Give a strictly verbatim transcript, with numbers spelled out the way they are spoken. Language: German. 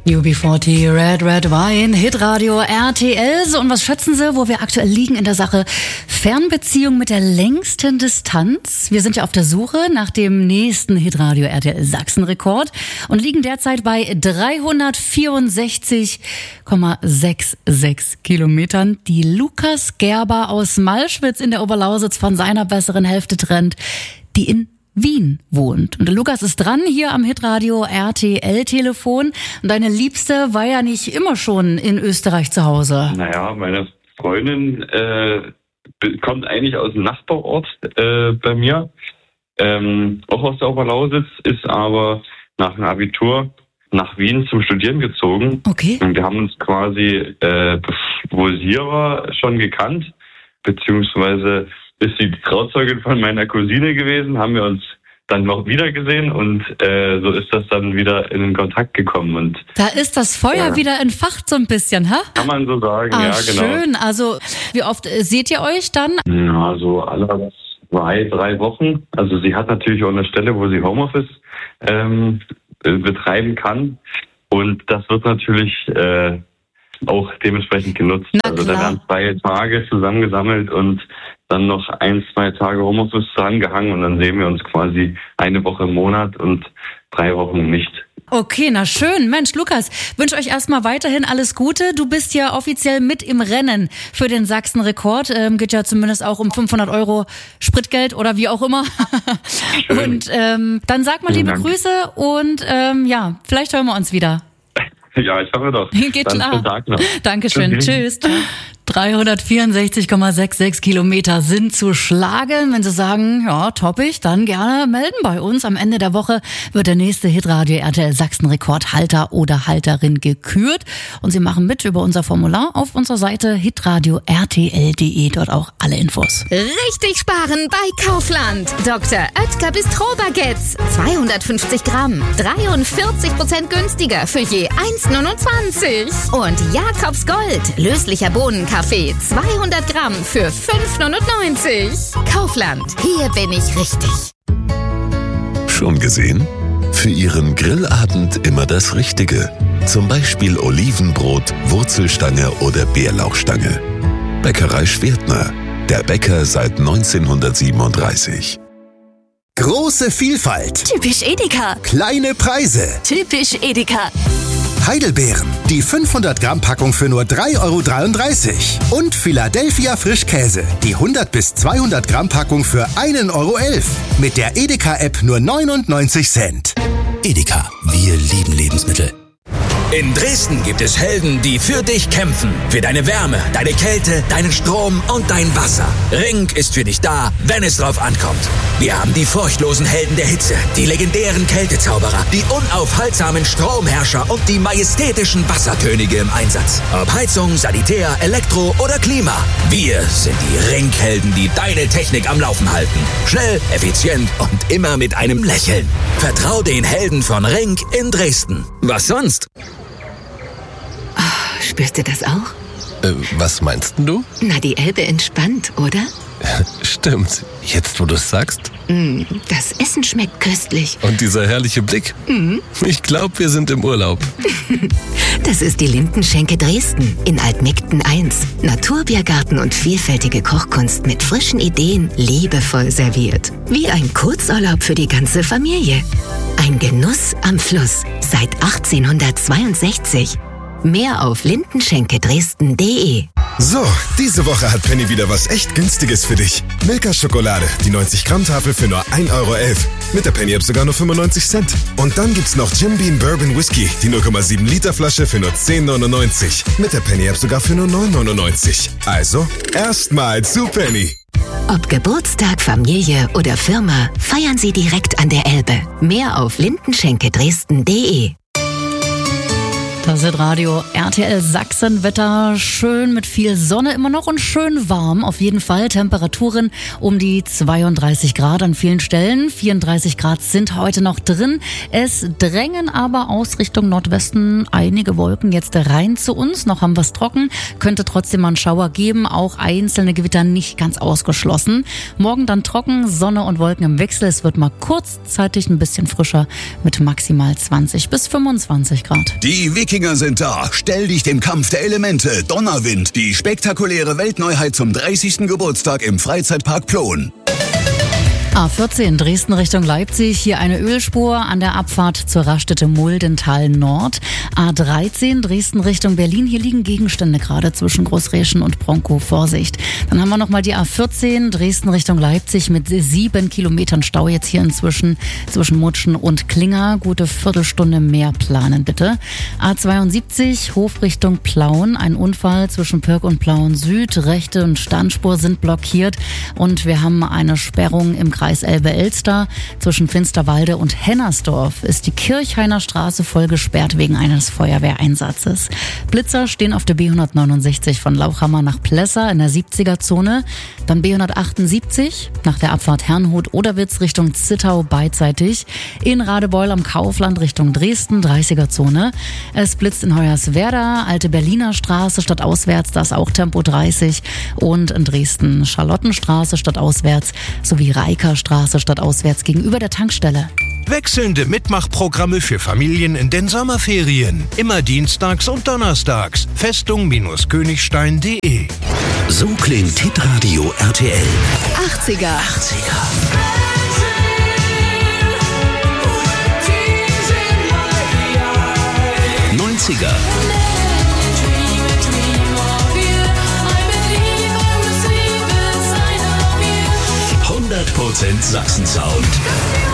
U B vierzig, Red Red Wine, Hitradio R T L. So, und was schätzen Sie, wo wir aktuell liegen in der Sache Fernbeziehung mit der längsten Distanz? Wir sind ja auf der Suche nach dem nächsten Hitradio R T L Sachsen-Rekord und liegen derzeit bei dreihundertvierundsechzig Komma sechsundsechzig Kilometern, die Lukas Gerber aus Malschwitz in der Oberlausitz von seiner besseren Hälfte trennt, die in Wien wohnt. Und der Lukas ist dran hier am Hitradio R T L-Telefon. Und deine Liebste war ja nicht immer schon in Österreich zu Hause. Naja, meine Freundin äh, kommt eigentlich aus dem Nachbarort äh, bei mir. Ähm, auch aus der Oberlausitz, ist aber nach dem Abitur nach Wien zum Studieren gezogen. Okay. Und wir haben uns quasi, äh, wo sie hier war, schon gekannt, beziehungsweise ist sie die Trauzeugin von meiner Cousine gewesen, haben wir uns dann noch wieder gesehen und äh, so ist das dann wieder in den Kontakt gekommen. Und da ist das Feuer ja. wieder entfacht so ein bisschen, ha? Kann man so sagen, ah, ja, genau. Schön, also wie oft äh, seht ihr euch dann? Ja, so alle zwei, drei Wochen. Also sie hat natürlich auch eine Stelle, wo sie Homeoffice ähm, betreiben kann und das wird natürlich äh, auch dementsprechend genutzt. Na, also klar. da werden zwei Tage zusammengesammelt und dann noch ein, zwei Tage Homeoffice drangehangen und dann sehen wir uns quasi eine Woche im Monat und drei Wochen nicht. Okay, na schön. Mensch, Lukas, wünsche euch erstmal weiterhin alles Gute. Du bist ja offiziell mit im Rennen für den Sachsen-Rekord. Ähm, geht ja zumindest auch um fünfhundert Euro Spritgeld oder wie auch immer. Und ähm, dann sag mal liebe Grüße und ähm, ja, vielleicht hören wir uns wieder. Ja, ich hoffe doch. Geht dann klar. Schönen Tag noch. Dankeschön. Tschüss. dreihundertvierundsechzig Komma sechsundsechzig Kilometer sind zu schlagen. Wenn Sie sagen, ja, toppig, dann gerne melden bei uns. Am Ende der Woche wird der nächste Hitradio R T L Sachsen-Rekordhalter oder Halterin gekürt. Und Sie machen mit über unser Formular auf unserer Seite hitradio r t l punkt d e. Dort auch alle Infos. Richtig sparen bei Kaufland. Doktor Oetker Bistro-Baguettes. zweihundertfünfzig Gramm. dreiundvierzig Prozent günstiger für je eins Komma neunundzwanzig. Und Jakobs Gold. Löslicher Bohnenkaffee. zweihundert Gramm für fünf Komma neunundneunzig. Kaufland. Hier bin ich richtig. Schon gesehen? Für Ihren Grillabend immer das Richtige. Zum Beispiel Olivenbrot, Wurzelstange oder Bärlauchstange. Bäckerei Schwertner. Der Bäcker seit neunzehnhundertsiebenunddreißig. Große Vielfalt. Typisch Edeka. Kleine Preise. Typisch Edeka. Heidelbeeren. Die fünfhundert Gramm Packung für nur drei Euro dreiunddreißig. Und Philadelphia Frischkäse. Die hundert bis zweihundert Gramm Packung für ein Euro elf. Mit der Edeka-App nur neunundneunzig Cent. Edeka. Wir lieben Lebensmittel. In Dresden gibt es Helden, die für dich kämpfen. Für deine Wärme, deine Kälte, deinen Strom und dein Wasser. Ring ist für dich da, wenn es drauf ankommt. Wir haben die furchtlosen Helden der Hitze, die legendären Kältezauberer, die unaufhaltsamen Stromherrscher und die majestätischen Wasserkönige im Einsatz. Ob Heizung, Sanitär, Elektro oder Klima. Wir sind die Ringhelden, die deine Technik am Laufen halten. Schnell, effizient und immer mit einem Lächeln. Vertrau den Helden von Ring in Dresden. Was sonst? Spürst du das auch? Äh, was meinst du? Na, die Elbe entspannt, oder? Stimmt. Jetzt, wo du es sagst. Mm, das Essen schmeckt köstlich. Und dieser herrliche Blick. Mm. Ich glaube, wir sind im Urlaub. Das ist die Lindenschenke Dresden in Altmegden eins. Naturbiergarten und vielfältige Kochkunst mit frischen Ideen, liebevoll serviert. Wie ein Kurzurlaub für die ganze Familie. Ein Genuss am Fluss seit achtzehnhundertzweiundsechzig. Mehr auf lindenschenke dresden punkt de. So, diese Woche hat Penny wieder was echt Günstiges für dich. Milka Schokolade, die neunzig Gramm Tafel für nur ein Euro elf. Mit der Penny-App sogar nur fünfundneunzig Cent. Und dann gibt's noch Jim Beam Bourbon Whisky, die null Komma sieben Liter Flasche für nur zehn neunundneunzig. Mit der Penny-App sogar für nur neun neunundneunzig. Also, erstmal zu Penny. Ob Geburtstag, Familie oder Firma, feiern Sie direkt an der Elbe. Mehr auf lindenschenke dresden punkt de. Das ist Radio R T L Sachsen. Wetter schön mit viel Sonne immer noch und schön warm. Auf jeden Fall Temperaturen um die zweiunddreißig Grad an vielen Stellen. vierunddreißig Grad sind heute noch drin. Es drängen aber aus Richtung Nordwesten einige Wolken jetzt rein zu uns. Noch haben wir es trocken. Könnte trotzdem mal einen Schauer geben. Auch einzelne Gewitter nicht ganz ausgeschlossen. Morgen dann trocken, Sonne und Wolken im Wechsel. Es wird mal kurzzeitig ein bisschen frischer mit maximal zwanzig bis fünfundzwanzig Grad. Die Viking Wikinger sind da. Stell dich dem Kampf der Elemente. Donnerwind. Die spektakuläre Weltneuheit zum dreißigsten Geburtstag im Freizeitpark Plon. A vierzehn Dresden Richtung Leipzig, hier eine Ölspur an der Abfahrt zur Raststätte Muldental Nord. A dreizehn Dresden Richtung Berlin, hier liegen Gegenstände gerade zwischen Großräschen und Bronkow, Vorsicht. Dann haben wir nochmal die A vierzehn Dresden Richtung Leipzig mit sieben Kilometern Stau jetzt hier inzwischen zwischen Mutschen und Klinger. Gute Viertelstunde mehr planen bitte. A zweiundsiebzig Hof Richtung Plauen, ein Unfall zwischen Pirk und Plauen Süd. Rechte und Standspur sind blockiert und wir haben eine Sperrung im Kreis Elbe-Elster. Zwischen Finsterwalde und Hennersdorf ist die Kirchhainer Straße voll gesperrt wegen eines Feuerwehreinsatzes. Blitzer stehen auf der B hundertneunundsechzig von Lauchhammer nach Plessa in der siebziger-Zone. Dann B hundertachtundsiebzig nach der Abfahrt Herrnhut-Oderwitz Richtung Zittau beidseitig. In Radebeul am Kaufland Richtung Dresden, dreißiger-Zone. Es blitzt in Hoyerswerda, Alte Berliner Straße stadtauswärts, da ist auch Tempo dreißig. Und in Dresden Charlottenstraße stadtauswärts sowie Reiker Straße stadtauswärts gegenüber der Tankstelle. Wechselnde Mitmachprogramme für Familien in den Sommerferien. Immer dienstags und donnerstags. Festung-Königstein punkt de. So klingt Hitradio R T L. achtziger. achtziger. neunziger. hundert Prozent Sachsen-Sound.